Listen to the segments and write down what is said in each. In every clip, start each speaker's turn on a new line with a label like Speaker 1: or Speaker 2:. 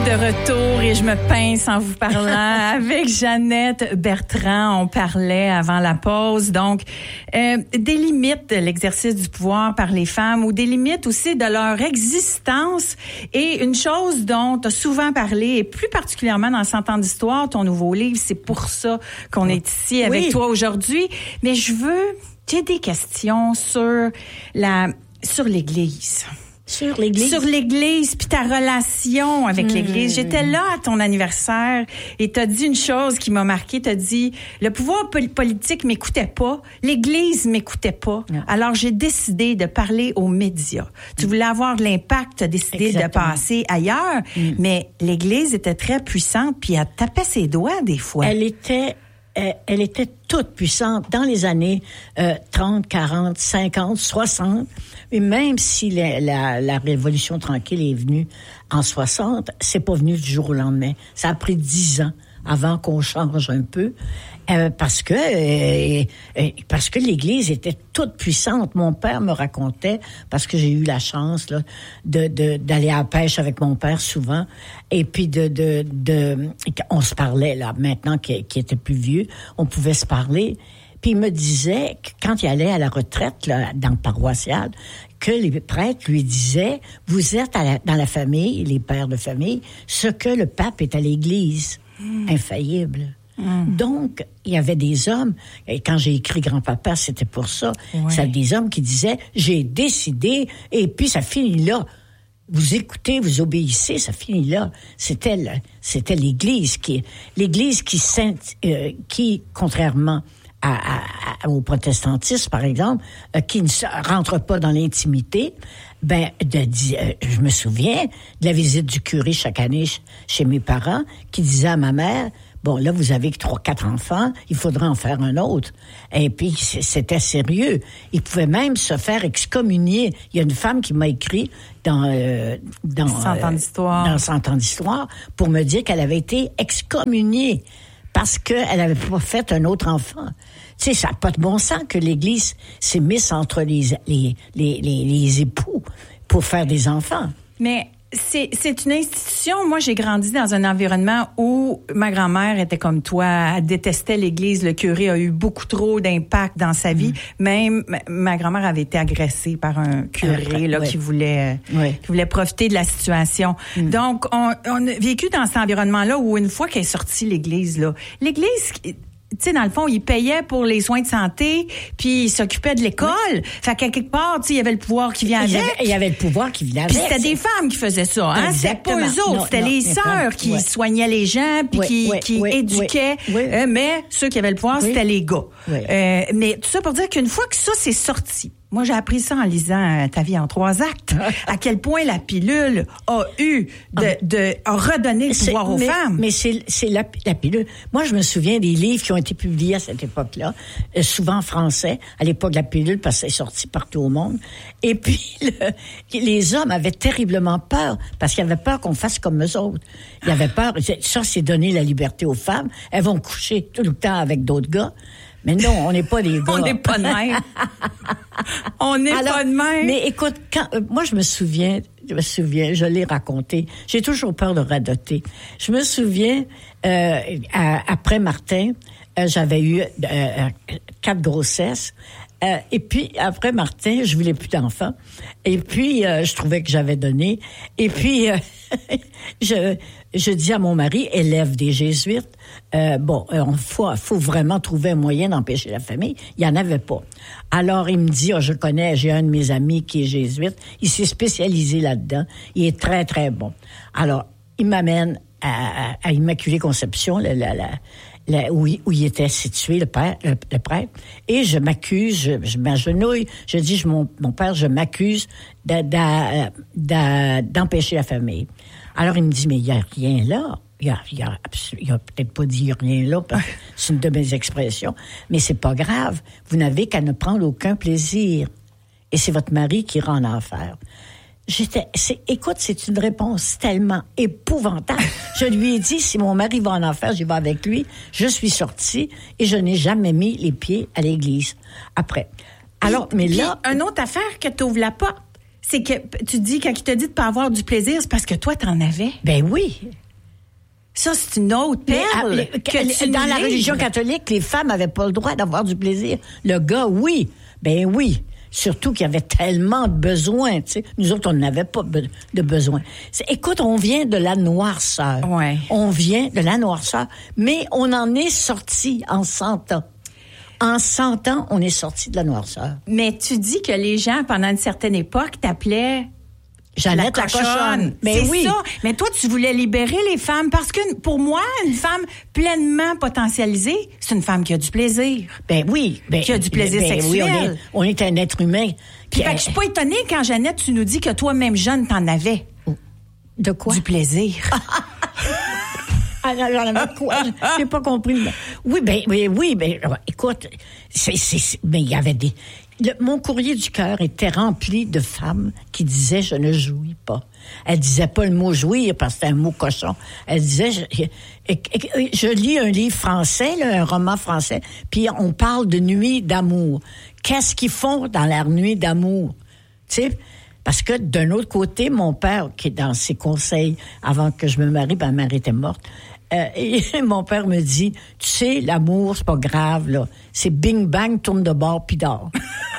Speaker 1: de retour et je me pince en vous parlant avec Jeannette Bertrand. On parlait avant la pause, donc des limites de l'exercice du pouvoir par les femmes ou des limites aussi de leur existence. Et une chose dont tu as souvent parlé, et plus particulièrement dans 100 ans d'histoire, ton nouveau livre, c'est pour ça qu'on est ici avec toi aujourd'hui. Mais j'ai des questions sur l'Église. Sur l'Église, puis ta relation avec l'Église. J'étais là à ton anniversaire et t'as dit une chose qui m'a marquée. T'as dit, le pouvoir politique m'écoutait pas, l'Église m'écoutait pas. Non. Alors, j'ai décidé de parler aux médias. Tu voulais avoir de l'impact, t'as décidé de passer ailleurs, mais l'Église était très puissante, puis elle tapait ses doigts des fois.
Speaker 2: Elle était toute puissante dans les années 30, 40, 50, 60. Et même si la Révolution tranquille est venue en 60, c'est pas venu du jour au lendemain. Ça a pris 10 ans avant qu'on change un peu, parce que l'Église était toute puissante. Mon père me racontait, parce que j'ai eu la chance là d'aller à la pêche avec mon père souvent, et puis on se parlait là. Maintenant qu'il était plus vieux, on pouvait se parler. Puis il me disait que quand il allait à la retraite là, dans le paroissial, que les prêtres lui disaient, vous êtes dans la famille, les pères de famille, ce que le pape est à l'Église, infaillible. Donc, il y avait des hommes, et quand j'ai écrit Grand-Papa, c'était pour ça, c'est des hommes qui disaient, j'ai décidé, et puis ça finit là. Vous écoutez, vous obéissez, ça finit là. C'était l'Église qui, contrairement au protestantisme, par exemple, qui ne rentre pas dans l'intimité, je me souviens de la visite du curé chaque année chez mes parents, qui disait à ma mère, bon, là, vous avez 3-4 enfants, il faudra en faire un autre. Et puis, c'était sérieux. Il pouvait même se faire excommunier. Il y a une femme qui m'a écrit dans
Speaker 1: 100 ans d'histoire.
Speaker 2: Dans 100 ans d'histoire, pour me dire qu'elle avait été excommuniée parce qu'elle n'avait pas fait un autre enfant. Tu sais, ça n'a pas de bon sens que l'Église s'est mise entre les époux pour faire des enfants.
Speaker 1: Mais c'est une institution. Moi, j'ai grandi dans un environnement où ma grand-mère était comme toi. Elle détestait l'Église. Le curé a eu beaucoup trop d'impact dans sa vie. Même ma grand-mère avait été agressée par un curé qui voulait profiter de la situation. Donc, on a vécu dans cet environnement-là où une fois qu'elle est sortie l'Église, tu sais, dans le fond, il payait pour les soins de santé, puis il s'occupait de l'école. Fait qu'à quelque part, tu sais, il y avait le pouvoir qui vient avec.
Speaker 2: Il y avait le pouvoir qui venait avec.
Speaker 1: Puis c'était des femmes qui faisaient ça, hein. C'était pas eux autres. C'était les sœurs qui soignaient les gens, puis qui éduquaient. Mais ceux qui avaient le pouvoir, c'était les gars. Mais tout ça pour dire qu'une fois que ça, c'est sorti, moi, j'ai appris ça en lisant Ta vie en 3 actes, à quel point la pilule a redonné le pouvoir aux femmes.
Speaker 2: Mais c'est la pilule. Moi, je me souviens des livres qui ont été publiés à cette époque-là, souvent en français, à l'époque de la pilule, parce que c'est sorti partout au monde. Et puis, les hommes avaient terriblement peur, parce qu'ils avaient peur qu'on fasse comme eux autres. Ils avaient peur. Ça, c'est donner la liberté aux femmes. Elles vont coucher tout le temps avec d'autres gars. Mais non, on n'est pas des gars.
Speaker 1: On n'est pas de même. On n'est pas de même.
Speaker 2: Mais écoute, moi, je me souviens, je l'ai raconté. J'ai toujours peur de radoter. Je me souviens, après Martin, j'avais eu 4 grossesses. Et puis, après Martin, je voulais plus d'enfants. Et puis, je trouvais que j'avais donné. Et puis, je dis à mon mari, élève des jésuites, faut vraiment trouver un moyen d'empêcher la famille. Il y en avait pas. Alors, il me dit, j'ai un de mes amis qui est jésuite. Il s'est spécialisé là-dedans. Il est très, très bon. Alors, il m'amène à Immaculée Conception, où il était situé, le prêtre, et je m'accuse, je m'agenouille, je dis, mon père, je m'accuse d'empêcher la famille. Alors, il me dit, mais il n'y a rien là. Il a peut-être pas dit rien là, parce que c'est une de mes expressions, mais c'est pas grave. Vous n'avez qu'à ne prendre aucun plaisir. Et c'est votre mari qui ira en enfer. Écoute, c'est une réponse tellement épouvantable. Je lui ai dit, si mon mari va en enfer, j'y vais avec lui. Je suis sortie et je n'ai jamais mis les pieds à l'église. Après. Alors, mais là.
Speaker 1: Une autre affaire que t'ouvres la porte. c'est que tu dis, quand il t'a dit de pas avoir du plaisir, c'est parce que toi, t'en avais.
Speaker 2: Ben oui.
Speaker 1: Ça, c'est une autre perle.
Speaker 2: Dans la religion catholique, les femmes n'avaient pas le droit d'avoir du plaisir. Le gars, oui. Ben oui. Surtout qu'il y avait tellement de besoins, tu sais. Nous autres, on n'avait pas de besoins. Écoute, on vient de la noirceur.
Speaker 1: Ouais.
Speaker 2: On vient de la noirceur, mais on en est sorti en 100 ans. En 100 ans, on est sorti de la noirceur.
Speaker 1: Mais tu dis que les gens, pendant une certaine époque, t'appelaient
Speaker 2: Jeannette la cochonne.
Speaker 1: Mais oui. Ça. Mais toi, tu voulais libérer les femmes parce que pour moi, une femme pleinement potentialisée, c'est une femme qui a du plaisir.
Speaker 2: Ben oui.
Speaker 1: Qui a du plaisir sexuel.
Speaker 2: Oui, on est un être humain.
Speaker 1: Fait que je suis pas étonnée quand, Jeannette, tu nous dis que toi-même jeune, t'en avais.
Speaker 2: De quoi?
Speaker 1: Du plaisir.
Speaker 2: Quoi? J'ai pas compris. Oui, écoute, mais il y avait mon courrier du cœur était rempli de femmes qui disaient « je ne jouis pas ». Elle disait pas le mot « jouir » parce que c'était un mot cochon. Elle disait je lis un livre français, là, un roman français, puis on parle de nuit d'amour. Qu'est-ce qu'ils font dans leur nuit d'amour? Tu sais, parce que d'un autre côté, mon père, qui est dans ses conseils avant que je me marie, ma mère était morte, et mon père me dit, tu sais, l'amour, c'est pas grave, là. C'est bing bang, tourne de bord, puis dors.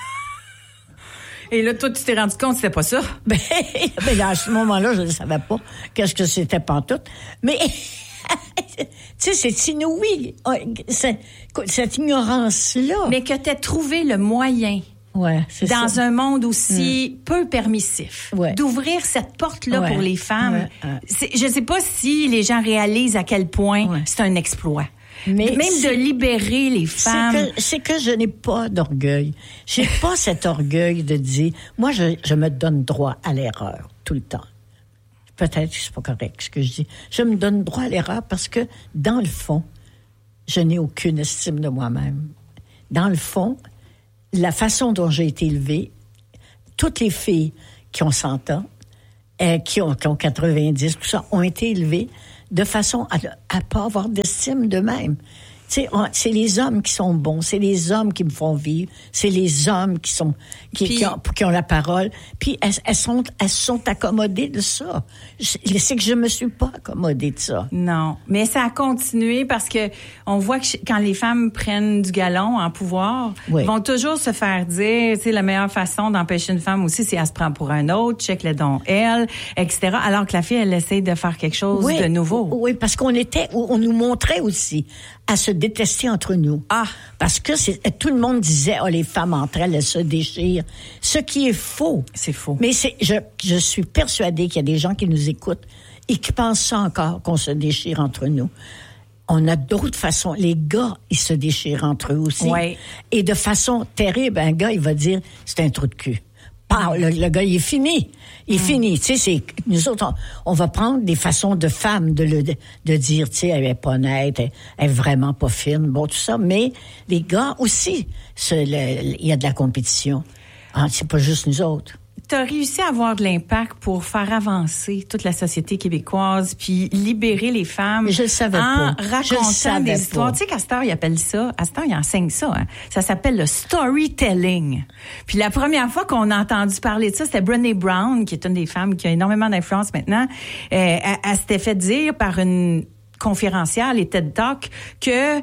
Speaker 1: Et là, toi, tu t'es rendu compte que c'était pas ça?
Speaker 2: Ben, à ce moment-là, je ne savais pas qu'est-ce que c'était pantoute. Mais, tu sais, c'est inouï, cette ignorance-là.
Speaker 1: Mais que t'aies trouvé le moyen.
Speaker 2: Ouais, c'est
Speaker 1: dans
Speaker 2: ça.
Speaker 1: un monde aussi peu permissif, d'ouvrir cette porte-là pour les femmes. Je ne sais pas si les gens réalisent à quel point c'est un exploit. Mais même de libérer les femmes.
Speaker 2: C'est que je n'ai pas d'orgueil. J'ai pas cet orgueil de dire... Moi, je me donne droit à l'erreur tout le temps. Peut-être que c'est pas correct ce que je dis. Je me donne droit à l'erreur parce que, dans le fond, je n'ai aucune estime de moi-même. Dans le fond... La façon dont j'ai été élevée, toutes les filles qui ont 100 ans, qui ont 90, tout ça, ont été élevées de façon à pas avoir d'estime d'eux-mêmes. Tu sais, c'est les hommes qui sont bons, c'est les hommes qui me font vivre, c'est les hommes qui ont la parole. Puis elles sont accommodées de ça. C'est que je me suis pas accommodée de ça.
Speaker 1: Non, mais ça a continué parce que on voit que quand les femmes prennent du galon en pouvoir, ils vont toujours se faire dire, tu sais, la meilleure façon d'empêcher une femme aussi, c'est elle se prend pour un autre, check le don elle, etc. Alors que la fille, elle essaie de faire quelque chose de nouveau.
Speaker 2: Oui, parce on nous montrait aussi à se détester entre nous. Parce que tout le monde disait, les femmes entre elles se déchirent. Ce qui est faux.
Speaker 1: C'est faux.
Speaker 2: Mais je suis persuadée qu'il y a des gens qui nous écoutent et qui pensent ça encore, qu'on se déchire entre nous. On a d'autres façons. Les gars, ils se déchirent entre eux aussi.
Speaker 1: Ouais.
Speaker 2: Et de façon terrible, un gars, il va dire, c'est un trou de cul. Le gars, il est fini. Il est fini. Tu sais, nous autres, on va prendre des façons de femmes de dire, tu sais, elle est pas nette, elle est vraiment pas fine, bon, tout ça. Mais les gars aussi, il y a de la compétition. C'est pas juste nous autres.
Speaker 1: Tu as réussi à avoir de l'impact pour faire avancer toute la société québécoise puis libérer les femmes.
Speaker 2: Mais je le savais
Speaker 1: en
Speaker 2: pas.
Speaker 1: racontant des histoires. Tu sais qu'à cette heure, ils appellent ça, à cette heure, ils enseignent ça. Hein. Ça s'appelle le storytelling. Puis la première fois qu'on a entendu parler de ça, c'était Brené Brown, qui est une des femmes qui a énormément d'influence maintenant. Elle s'était fait dire par une conférencière, les TED Talk, que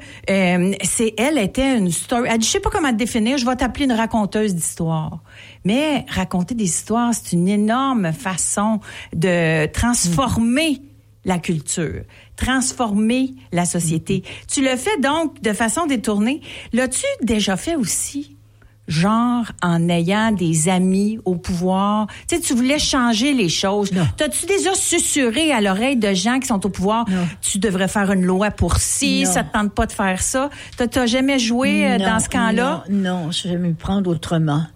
Speaker 1: elle était une story. Elle dit, je sais pas comment te définir, je vais t'appeler une raconteuse d'histoires. Mais raconter des histoires, c'est une énorme façon de transformer la culture, transformer la société. Tu le fais donc de façon détournée. L'as-tu déjà fait aussi? Genre en ayant des amis au pouvoir. Tu sais, tu voulais changer les choses.
Speaker 2: Non.
Speaker 1: T'as-tu déjà susurré à l'oreille de gens qui sont au pouvoir? Non. Tu devrais faire une loi pour ci, ça te tente pas de faire ça. T'as jamais joué dans ce camp-là?
Speaker 2: Non, je vais me prendre autrement.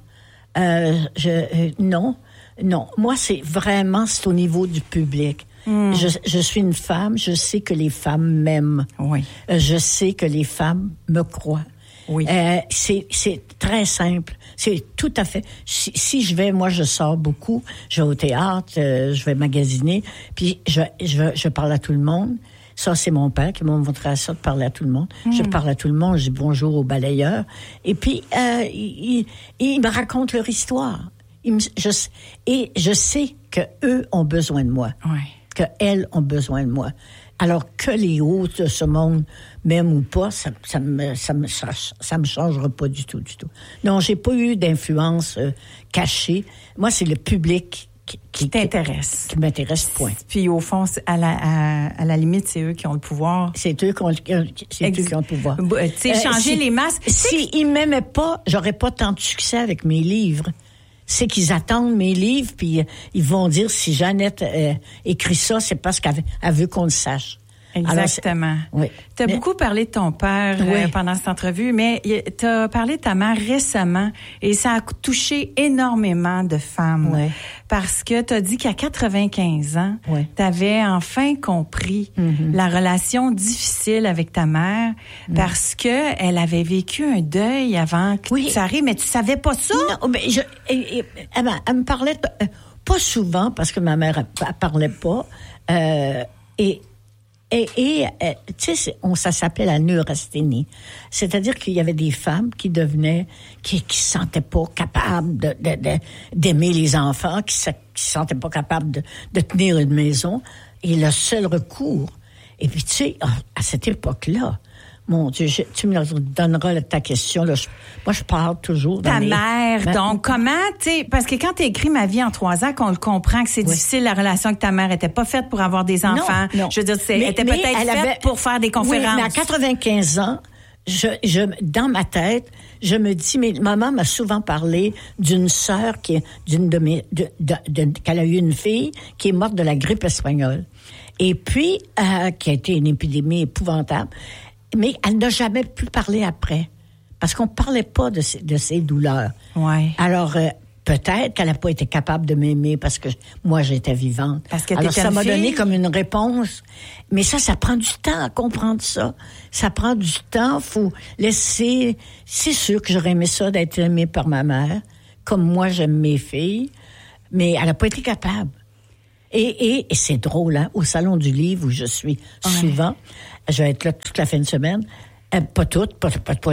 Speaker 2: Non. Moi, c'est au niveau du public. Je suis une femme, je sais que les femmes m'aiment.
Speaker 1: Oui.
Speaker 2: Je sais que les femmes me croient.
Speaker 1: Oui.
Speaker 2: C'est très simple. C'est tout à fait. Si je vais, moi, je sors beaucoup. Je vais au théâtre, je vais magasiner, puis je parle à tout le monde. Ça, c'est mon père qui m'a montré ça, de parler à tout le monde. Je parle à tout le monde, je dis bonjour aux balayeurs. Et puis, ils me racontent leur histoire. Je sais que eux ont besoin de moi.
Speaker 1: Ouais.
Speaker 2: Que elles ont besoin de moi. Alors que les autres de ce monde m'aiment ou pas, ça me changera pas du tout. Non, j'ai pas eu d'influence cachée. Moi, c'est le public qui t'intéresse. Qui m'intéresse, point.
Speaker 1: Puis au fond, à la limite, c'est eux qui ont le pouvoir.
Speaker 2: C'est eux qui ont le pouvoir.
Speaker 1: Tu sais, changer les masses.
Speaker 2: S'ils m'aimaient pas, j'aurais pas tant de succès avec mes livres. C'est qu'ils attendent mes livres, puis ils vont dire si Jeannette écrit ça, c'est parce qu'elle veut qu'on le sache.
Speaker 1: Exactement.
Speaker 2: Oui.
Speaker 1: Tu as beaucoup parlé de ton père pendant cette entrevue, mais tu as parlé de ta mère récemment et ça a touché énormément de femmes.
Speaker 2: Oui.
Speaker 1: Parce que tu as dit qu'à 95 ans, tu avais enfin compris la relation difficile avec ta mère parce que elle avait vécu un deuil avant que ça arrive, mais tu savais pas ça?
Speaker 2: Non, mais elle me parlait pas souvent parce que ma mère elle parlait pas Et tu sais, ça s'appelait la neurasthénie. C'est-à-dire qu'il y avait des femmes qui se sentaient pas capables d'aimer les enfants, qui se sentaient pas capables de tenir une maison. Et le seul recours. Et puis, tu sais, à cette époque-là, mon Dieu, tu me donneras ta question. Là. Moi, je parle toujours.
Speaker 1: Ta mère, donc, comment, tu sais, parce que quand tu écris Ma vie en 3 ans, qu'on le comprend que c'est difficile, la relation avec ta mère était pas faite pour avoir des enfants. Non. Je veux dire, elle était peut-être faite pour faire des conférences.
Speaker 2: Oui, mais à 95 ans, dans ma tête, je me dis, mais maman m'a souvent parlé d'une sœur qu'elle a eu une fille qui est morte de la grippe espagnole. Et puis, qui a été une épidémie épouvantable. Mais elle n'a jamais pu parler après. Parce qu'on ne parlait pas de ses douleurs.
Speaker 1: Ouais.
Speaker 2: Alors, peut-être qu'elle n'a pas été capable de m'aimer parce que moi, j'étais vivante. Alors, ça m'a donné comme une réponse. Mais ça prend du temps à comprendre ça. Ça prend du temps. Faut laisser... C'est sûr que j'aurais aimé ça d'être aimée par ma mère, comme moi, j'aime mes filles. Mais elle n'a pas été capable. Et c'est drôle, hein, au Salon du Livre où je suis souvent... Je vais être là toute la fin de semaine. Pas toutes, pas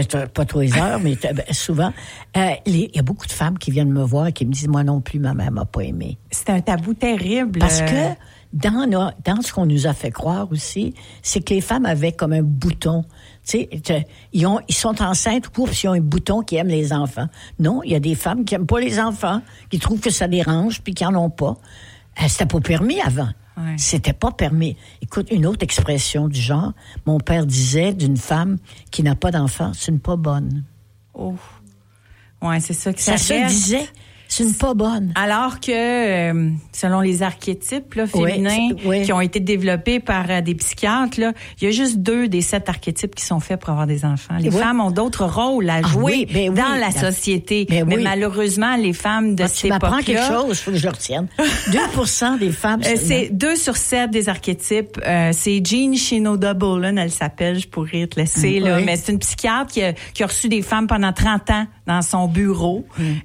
Speaker 2: 3 heures, mais souvent. Il y a beaucoup de femmes qui viennent me voir et qui me disent, moi non plus, ma mère m'a pas aimée.
Speaker 1: C'est un tabou terrible.
Speaker 2: Parce que dans ce qu'on nous a fait croire aussi, c'est que les femmes avaient comme un bouton. Tu sais, ils sont enceintes, puis ils ont un bouton qui aime les enfants. Non, il y a des femmes qui aiment pas les enfants, qui trouvent que ça dérange, puis qui en ont pas. C'était pas permis avant.
Speaker 1: Ouais.
Speaker 2: C'était pas permis. Écoute, une autre expression du genre, mon père disait d'une femme qui n'a pas d'enfant, c'est une pas bonne.
Speaker 1: Oh. Ouais, c'est ça que
Speaker 2: ça se disait. C'est une pas bonne.
Speaker 1: Alors que, selon les archétypes là, féminins qui ont été développés par des psychiatres, là, il y a juste 2 des 7 archétypes qui sont faits pour avoir des enfants. Les femmes ont d'autres rôles à jouer dans la société. Mais malheureusement, les femmes de cette époque-là...
Speaker 2: Tu m'apprends quelque chose, il faut que je le retienne. 2% des femmes...
Speaker 1: c'est 2 sur 7 des archétypes. C'est Jean Shinoda-Bolen, elle s'appelle, je pourrais te laisser. Là, mais c'est une psychiatre qui a reçu des femmes pendant 30 ans dans son bureau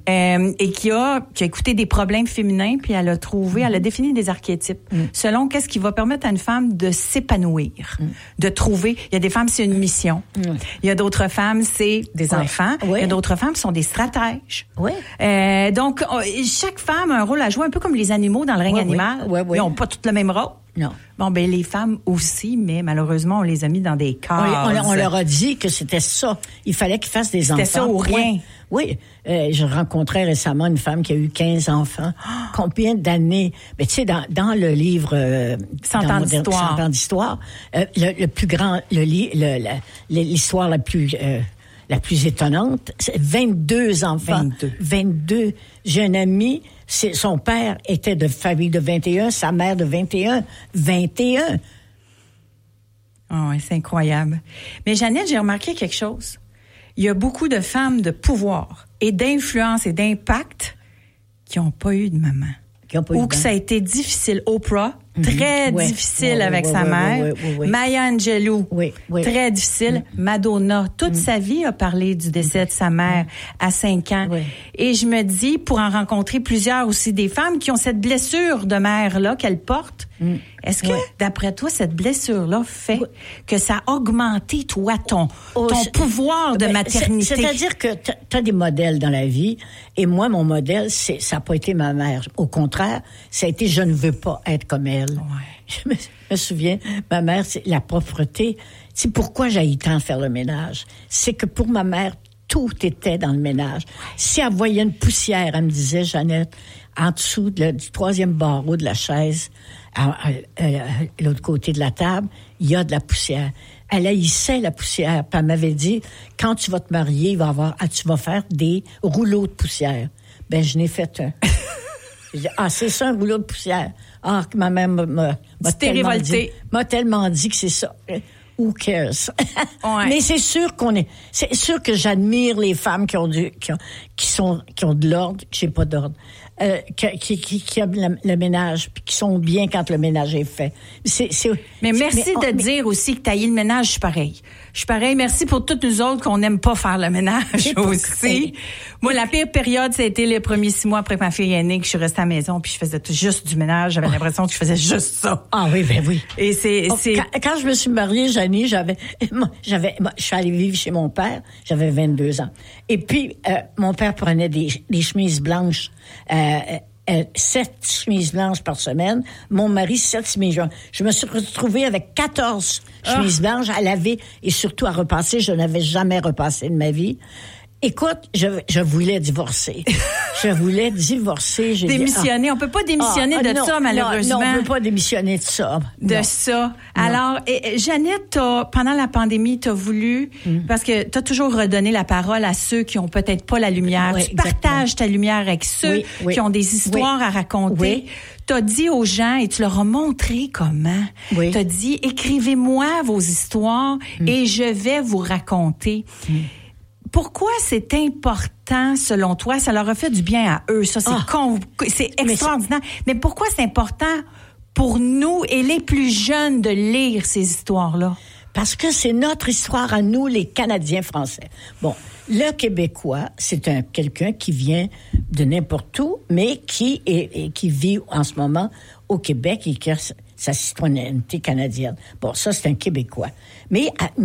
Speaker 1: et qui a écouté des problèmes féminins, puis elle a défini des archétypes selon qu'est-ce qui va permettre à une femme de s'épanouir, de trouver. Il y a des femmes, c'est une mission. Il y a d'autres femmes, c'est des enfants. Il y a d'autres femmes qui sont des stratèges. Donc, chaque femme a un rôle à jouer, un peu comme les animaux dans le règne animal. Ils n'ont pas toutes le même rôle.
Speaker 2: Non.
Speaker 1: Bon, ben les femmes aussi, mais malheureusement, on les a mis dans des cases.
Speaker 2: On leur a dit que c'était ça. Il fallait qu'ils fassent des enfants.
Speaker 1: C'était ça ou rien.
Speaker 2: Oui. Je rencontrais récemment une femme qui a eu 15 enfants. Combien d'années? Mais tu sais, dans le livre...
Speaker 1: 100 ans d'histoire.
Speaker 2: 100 ans d'histoire. Le plus grand... L'histoire la plus étonnante, c'est 22 enfants. 22. J'ai un ami... Son père était de famille de 21, sa mère de 21. 21.
Speaker 1: Oh, oui, c'est incroyable. Mais Jeannette, j'ai remarqué quelque chose. Il y a beaucoup de femmes de pouvoir et d'influence et d'impact qui n'ont pas eu de maman. Ou que ça a été difficile. Oprah, très difficile avec sa mère. Maya Angelou, très difficile. Madonna, toute sa vie a parlé du décès de sa mère à 5 ans. Et je me dis, pour en rencontrer plusieurs aussi, des femmes qui ont cette blessure de mère-là qu'elles portent, Est-ce que, d'après toi, cette blessure-là fait que ça a augmenté, toi, ton pouvoir de maternité?
Speaker 2: C'est-à-dire que t'as des modèles dans la vie, et moi, mon modèle, ça n'a pas été ma mère. Au contraire, ça a été je ne veux pas être comme elle. Ouais. Je me souviens, ma mère, c'est la propreté. C'est pourquoi j'ai tant faire le ménage. C'est que pour ma mère, tout était dans le ménage. Si elle voyait une poussière, elle me disait, Jeannette, en dessous du 3e barreau de la chaise, à l'autre côté de la table, il y a de la poussière. Elle haïssait la poussière. Puis elle m'avait dit, quand tu vas te marier, tu vas faire des rouleaux de poussière. Ben, je n'ai fait un. J'ai dit, c'est ça, un rouleau de poussière. Ma mère m'a tellement dit que c'est ça. Who cares? Ouais. Mais c'est sûr que j'admire les femmes qui ont de l'ordre, j'ai pas d'ordre, qui ont le ménage, puis qui sont bien quand le ménage est fait.
Speaker 1: Mais merci de dire aussi que tailler le ménage, je suis pareil. Merci pour toutes nous autres qu'on n'aime pas faire le ménage aussi. Moi, la pire période, ça a été les premiers 6 mois après que ma fille est née, que je suis restée à la maison, puis je faisais juste du ménage. J'avais l'impression que je faisais juste ça.
Speaker 2: Ah oui, ben oui.
Speaker 1: Et
Speaker 2: quand je me suis mariée, Janie, je suis allée vivre chez mon père, j'avais 22 ans. Et puis, mon père prenait des chemises blanches, 7 chemises blanches par semaine. Mon mari, 7 chemises blanches. Je me suis retrouvée avec 14 chemises blanches à laver et surtout à repasser. Je n'avais jamais repassé de ma vie. Écoute, je voulais divorcer.
Speaker 1: Démissionner. On peut pas démissionner de ça, malheureusement.
Speaker 2: Non, on peut pas démissionner de ça.
Speaker 1: Ça. Alors, Jeannette, pendant la pandémie, t'as voulu, parce que t'as toujours redonné la parole à ceux qui ont peut-être pas la lumière. Tu partages ta lumière avec ceux qui ont des histoires à raconter. T'as dit aux gens, et tu leur as montré comment. T'as dit, écrivez-moi vos histoires et je vais vous raconter. Pourquoi c'est important, selon toi? Ça leur a fait du bien à eux. Ça, c'est extraordinaire. Mais pourquoi c'est important pour nous et les plus jeunes de lire ces histoires-là?
Speaker 2: Parce que c'est notre histoire à nous, les Canadiens français. Bon, le Québécois, c'est quelqu'un qui vient de n'importe où, mais qui vit en ce moment au Québec et qui a sa citoyenneté canadienne. Bon, ça, c'est un Québécois. Mais